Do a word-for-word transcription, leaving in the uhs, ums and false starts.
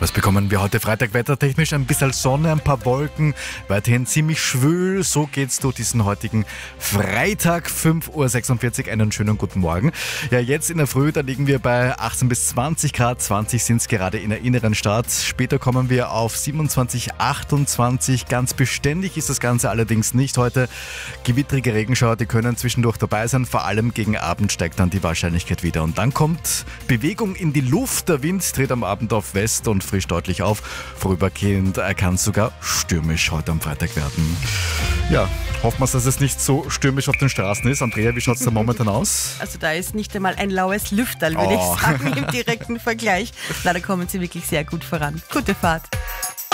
Was bekommen wir heute Freitag wettertechnisch? Ein bisschen Sonne, ein paar Wolken, weiterhin ziemlich schwül. So geht's durch diesen heutigen Freitag, fünf Uhr sechsundvierzig. Einen schönen guten Morgen. Ja, jetzt in der Früh, da liegen wir bei achtzehn bis zwanzig Grad. zwanzig sind es gerade in der inneren Stadt. Später kommen wir auf siebenundzwanzig, achtundzwanzig. Ganz beständig ist das Ganze allerdings nicht heute. Gewittrige Regenschauer, die können zwischendurch dabei sein. Vor allem gegen Abend steigt dann die Wahrscheinlichkeit wieder. Und dann kommt Bewegung in die Luft. Der Wind dreht am Abend auf West und frisch deutlich auf. Vorübergehend kann es sogar stürmisch heute am Freitag werden. Ja, hoffen wir, dass es nicht so stürmisch auf den Straßen ist. Andrea, wie schaut es da momentan aus? Also da ist nicht einmal ein laues Lüfterl, würde Oh. ich sagen, im direkten Vergleich. Na, da kommen sie wirklich sehr gut voran. Gute Fahrt.